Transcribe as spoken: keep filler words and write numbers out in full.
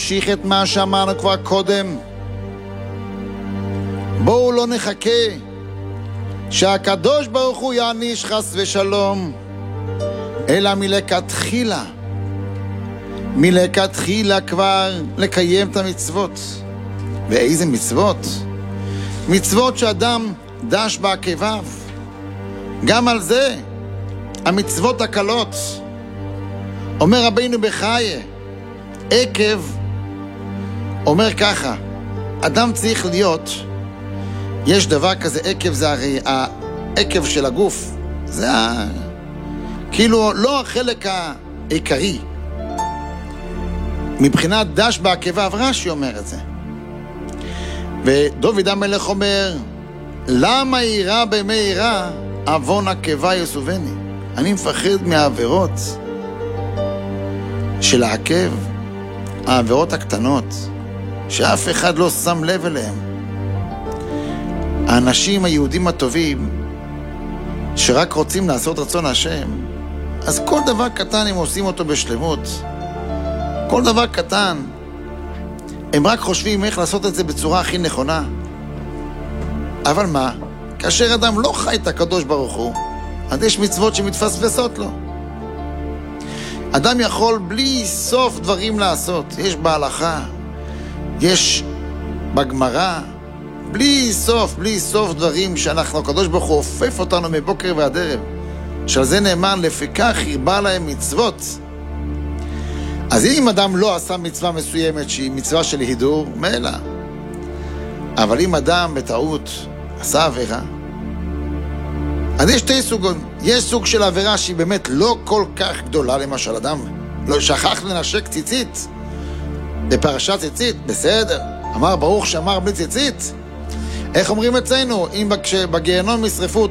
נמשיך את מה שאמרנו כבר קודם. בואו לא נחכה שהקדוש ברוך הוא יעניש חס ושלום, אלא מלכתחילה, מלכתחילה כבר לקיים את המצוות. ואיזה מצוות? מצוות שאדם דש בעקביו. גם על זה, המצוות הקלות. אומר רבינו בחיי, עקב, אומר ככה, אדם צריך להיות, יש דבר כזה, עקב זה הרי העקב של הגוף, זה ה... כאילו לא החלק העיקרי. מבחינת דש בעקביו, רש"י אומר את זה. ודוד המלך אומר, למה ירא בימי ירא עוון עקבה יסובני? אני מפחד מהעבירות של העקב, העבירות הקטנות, שאף אחד לא שם לב אליהם. האנשים היהודים הטובים, שרק רוצים לעשות רצון השם, אז כל דבר קטן הם עושים אותו בשלמות. כל דבר קטן, הם רק חושבים איך לעשות את זה בצורה הכי נכונה. אבל מה? כאשר אדם לא חי את הקדוש ברוך הוא, אז יש מצוות שמתפספסות לו. אדם יכול בלי סוף דברים לעשות. יש בהלכה, יש בגמרא, בלי סוף, בלי סוף דברים שאנחנו, הקדוש ברוך הוא אופף אותנו מבוקר ועד ערב. שעל זה נאמר, לפיכך הרבה להם מצוות. אז אם אדם לא עשה מצווה מסוימת שהיא מצווה של הידור, מילא. אבל אם אדם בטעות עשה עבירה, אז יש שתי סוגות. יש סוג של עבירה שהיא באמת לא כל כך גדולה, למשל אדם לא שכח לנשק ציצית בפרשת ציצית, בסדר, אמר ברוך שמר בלי ציצית. איך אומרים אצלנו? אם בגיהנום ישרפו